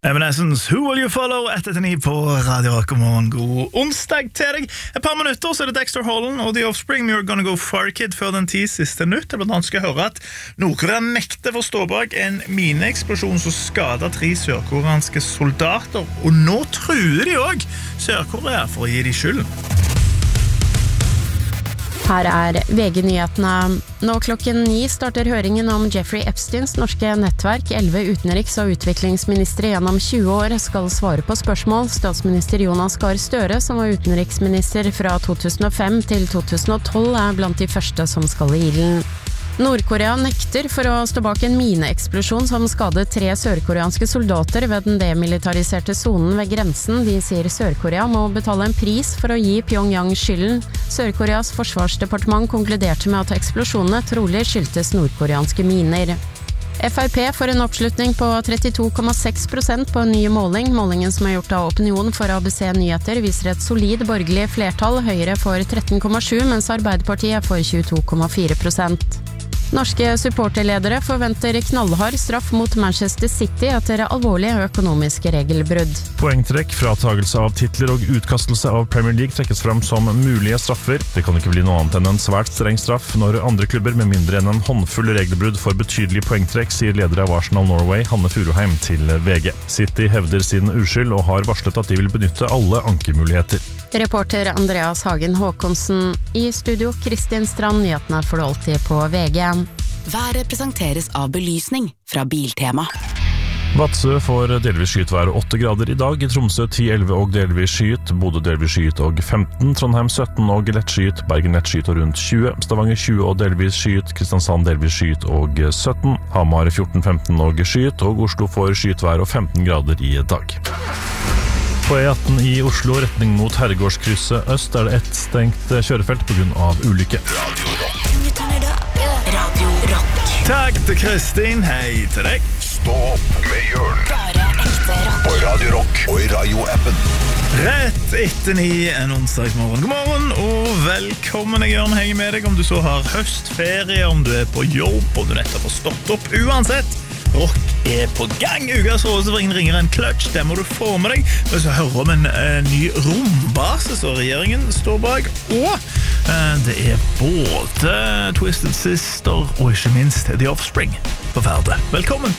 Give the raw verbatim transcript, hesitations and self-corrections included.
Evanescence, Who Will You Follow? Etter til ni på Radio Rock. God onsdag til deg. Et par minutter så er det Dexter Holland og The Offspring. You're Gonna Go Far Kid før den ti siste nytt. Jeg blant annet skal høre at Nord-Korea nekter for å stå bak en mineeksplosjon som skadet tre sørkoreanske soldater. Og nå truer de også Sør-Korea for å gi de skylden. Her er V G-nyhetene. Nå klokken ni starter høringen om Jeffrey Epsteins norske nettverk. elleve utenriks- og utviklingsministre gjennom tjue år skal svare på spørsmål. Statsminister Jonas Gahr Støre, som var utenriksminister fra to tusen og fem til to tusen og tolv, er blant de første som skal i ilden. Nord-Korea nekter for å stå bak en mineeksplosjon som skadet tre sørkoreanske soldater ved den demilitariserte zonen ved grensen. De sier Sør-Korea må betale en pris for å gi Pyongyang skylden. Sør-Koreas forsvarsdepartement konkluderte med at eksplosjonene trolig skyldtes nordkoreanske miner. F R P får en oppslutning på trettito komma seks prosent på en ny måling. Målingen som er gjort av Opinion for A B C Nyheter viser et solid borgerlig flertall. Høyre får tretten komma sju, mens Arbeiderpartiet får tjueto komma fire prosent. Norske supporterledere forventer knallhard straff mot Manchester City etter alvorlige økonomiske regelbrudd. Poengtrekk, fratagelse av titler og utkastelse av Premier League trekkes fram som mulige straffer. Det kan ikke bli noe annet enn en svært streng straff når andre klubber med mindre enn en håndfull regelbrudd får betydelig poengtrekk, sier leder av Arsenal Norway, Hanne Furuheim, til V G. City hevder sin uskyld og har varslet at de vil benytte alle ankemuligheter. Reporter Andreas Hagen Håkonsen. I studio Kristin Strand, nyhetene får du alltid på V G. Været presenteres av belysning fra Biltema. Vadsø får delvis skyet vær åtte grader i dag. I Tromsø ti elleve og delvis skyet. Bodø delvis skyet og femten. Trondheim sytten og lett skyet. Bergen lett skyet og rundt tjue. Stavanger tjue og delvis skyet. Kristiansand delvis skyet og sytten. Hamar fjorten femten og skyet. Og Oslo får skyet vær og femten grader i dag. På E atten i Oslo, retning mot Herregårdskrysset øst, er det ett stengt kjørefelt på grunn av ulykke. Radio Rock. Takk til Kristin, hei til deg. Stå opp med Jørn Bare ekte rock. på Radio Rock og i radioappen. Rett etter ni en onsdagsmorgen. God morgen og velkommen. Jeg Jørn henger med deg om du så har høstferie, om du er på jobb, om du nettopp har stått opp. Uansett, rock er på gang. Ukas rådsvring ringer en clutch, det må du få med deg. Vi skal høre om en uh, ny rombase som regjeringen står bak. Og uh, det er både Twisted Sister og ikke minst The Offspring på ferde. Velkommen.